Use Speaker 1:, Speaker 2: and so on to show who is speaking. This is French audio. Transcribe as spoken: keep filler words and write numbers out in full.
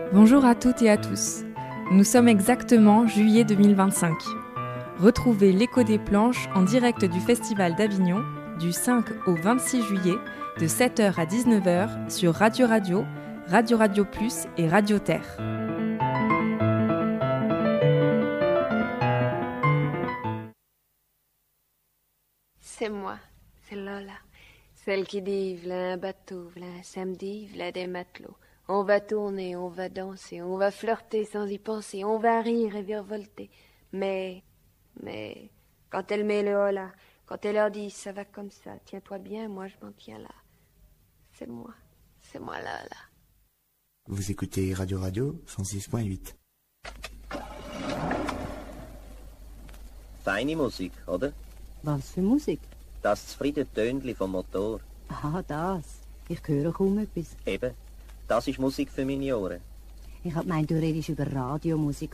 Speaker 1: Bonjour à toutes et à tous. Nous sommes exactement juillet deux mille vingt-cinq. Retrouvez l'écho des planches en direct du Festival d'Avignon du cinq au vingt-six juillet de sept heures à dix-neuf heures sur Radio Radio, Radio Radio Plus et Radio Terre.
Speaker 2: C'est moi, c'est Lola, celle qui dit v'là un bateau, v'là un samedi, v'là des matelots. On va tourner, on va danser, on va flirter sans y penser, on va rire et virevolter. Mais, mais, quand elle met le hola, quand elle leur dit ça va comme ça, tiens-toi bien, moi je m'en tiens là. C'est moi, c'est moi Lola.
Speaker 3: Vous écoutez Radio Radio cent six point huit.
Speaker 4: Feine Musik, oder?
Speaker 5: Was für Musik?
Speaker 4: Das zufriedene Tönli vom Motor.
Speaker 5: Ah, das. Ich höre kaum etwas.
Speaker 4: Eben, das ist Musik für meine Ohren.
Speaker 5: Ich hab gemeint, du redest über Radiomusik